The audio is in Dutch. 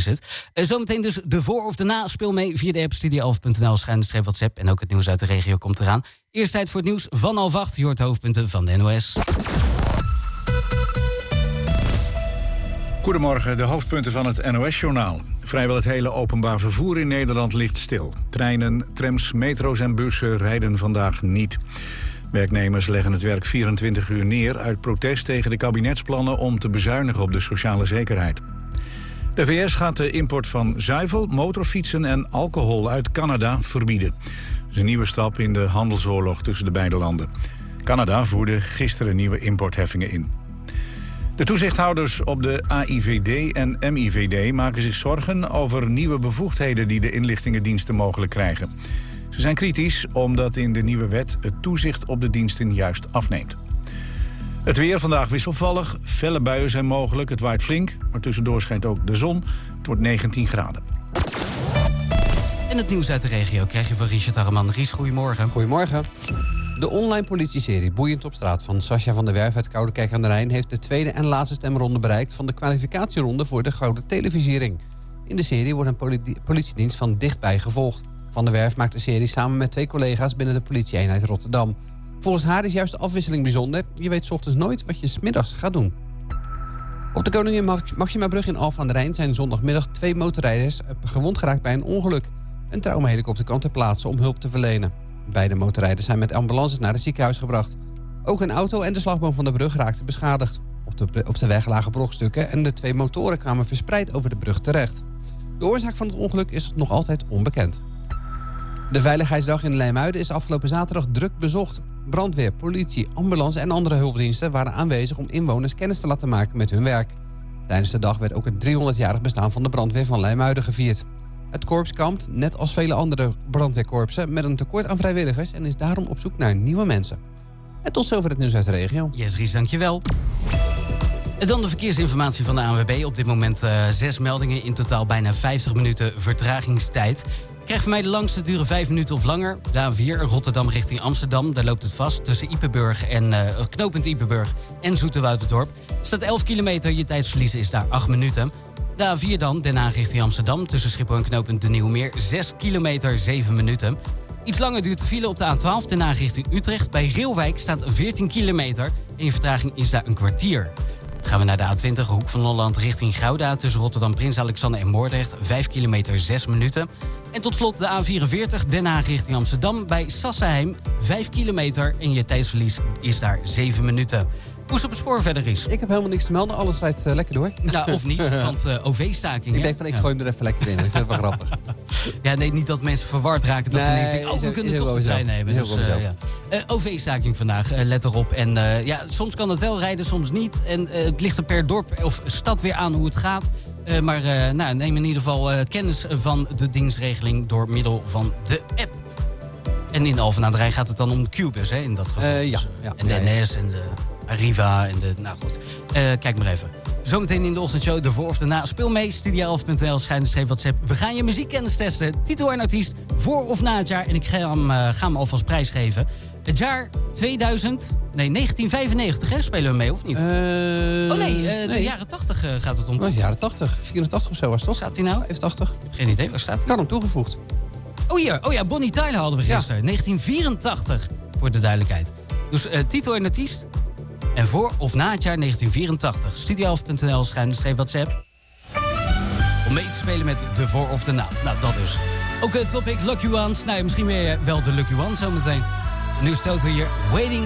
het. Zometeen dus de voor of de na. Speel mee via de app studio11.nl/WhatsApp. En ook het nieuws uit de regio komt eraan. Eerst tijd voor het nieuws van 7:30. Je hoort de hoofdpunten van de NOS. Goedemorgen, de hoofdpunten van het NOS-journaal. Vrijwel het hele openbaar vervoer in Nederland ligt stil. Treinen, trams, metro's en bussen rijden vandaag niet. Werknemers leggen het werk 24 uur neer uit protest tegen de kabinetsplannen om te bezuinigen op de sociale zekerheid. De VS gaat de import van zuivel, motorfietsen en alcohol uit Canada verbieden. Dat is een nieuwe stap in de handelsoorlog tussen de beide landen. Canada voerde gisteren nieuwe importheffingen in. De toezichthouders op de AIVD en MIVD maken zich zorgen over nieuwe bevoegdheden die de inlichtingendiensten mogelijk krijgen. Ze zijn kritisch omdat in de nieuwe wet het toezicht op de diensten juist afneemt. Het weer vandaag wisselvallig, felle buien zijn mogelijk, het waait flink, maar tussendoor schijnt ook de zon. Het wordt 19 graden. En het nieuws uit de regio krijg je van Richard Harreman. Ries, goedemorgen. Goedemorgen. De online politieserie Boeiend op straat van Sascha van der Werf uit Koudekerk aan de Rijn heeft de tweede en laatste stemronde bereikt van de kwalificatieronde voor de Gouden Televisiering. In de serie wordt een politiedienst van dichtbij gevolgd. Van der Werf maakt de serie samen met 2 collega's binnen de politie-eenheid Rotterdam. Volgens haar is juist de afwisseling bijzonder. Je weet 's ochtends nooit wat je 's middags gaat doen. Op de Koningin Maximabrug in Alphen aan de Rijn zijn zondagmiddag 2 motorrijders gewond geraakt bij een ongeluk. Een traumahelikopter kwam ter plaatse om hulp te verlenen. Beide motorrijders zijn met ambulances naar het ziekenhuis gebracht. Ook een auto en de slagboom van de brug raakten beschadigd. Op de weg lagen brokstukken en de 2 motoren kwamen verspreid over de brug terecht. De oorzaak van het ongeluk is nog altijd onbekend. De Veiligheidsdag in Leimuiden is afgelopen zaterdag druk bezocht. Brandweer, politie, ambulance en andere hulpdiensten waren aanwezig om inwoners kennis te laten maken met hun werk. Tijdens de dag werd ook het 300-jarig bestaan van de brandweer van Leimuiden gevierd. Het korps kampt, net als vele andere brandweerkorpsen, met een tekort aan vrijwilligers en is daarom op zoek naar nieuwe mensen. En tot zover het nieuws uit de regio. Yes, Ries, dankjewel. En dan de verkeersinformatie van de ANWB. Op dit moment 6 meldingen, in totaal bijna 50 minuten vertragingstijd. Krijg van mij de langste, duren 5 minuten of langer. De A4 Rotterdam richting Amsterdam, daar loopt het vast tussen Ypenburg en knooppunt Ypenburg en Zoeterwouderdorp. Staat 11 kilometer, je tijdsverlies is daar 8 minuten. De A4 dan, Den Haag richting Amsterdam, tussen Schiphol en knooppunt De Nieuwe Meer, 6 kilometer, 7 minuten. Iets langer duurt de file op de A12, Den Haag richting Utrecht. Bij Reelwijk staat 14 kilometer en je vertraging is daar een kwartier. Gaan we naar de A20, Hoek van Holland richting Gouda, tussen Rotterdam, Prins Alexander en Moordrecht, 5 kilometer, 6 minuten. En tot slot de A44, Den Haag richting Amsterdam, bij Sassenheim, 5 kilometer en je tijdsverlies is daar 7 minuten. Hoe is het op het spoor verder, Ries? Ik heb helemaal niks te melden, alles rijdt lekker door. Ja, of niet, want OV-staking. Ik denk van, ik gooi hem er even lekker in, ik vind het wel grappig. Ja, nee, niet dat mensen verward raken, dat ze ineens denken, we kunnen toch de trein nemen. Dus, OV-staking vandaag, let erop. En soms kan het wel rijden, soms niet. En het ligt er per dorp of stad weer aan hoe het gaat. Maar neem in ieder geval kennis van de dienstregeling door middel van de app. En in Alphen aan de Rijn gaat het dan om de Qbus, hè, in dat geval. En de NS en de Arriva en de... Nou goed, kijk maar even. Zometeen in de ochtendshow, de voor of de na. Speel mee, studio11.nl/WhatsApp. We gaan je muziekkennis testen. Titel en artiest, voor of na het jaar. En ik ga hem alvast prijsgeven. Het jaar 1995, hè? Spelen we mee, of niet? De jaren 80 gaat het om. De jaren 80, 84 of zo was het toch? Staat hij nou? 85. Ik heb geen idee, waar staat hij? Ik had hem toegevoegd. Oh ja, Bonnie Tyler hadden we gisteren. Ja. 1984, voor de duidelijkheid. Dus titel en artiest. En voor of na het jaar 1984. Studio11.nl/WhatsApp. Om mee te spelen met de voor of de na. Nou, dat dus. Ook topic Lucky Ones. Nou, misschien weer wel de Lucky Ones zometeen. Nu stoten we hier Waiting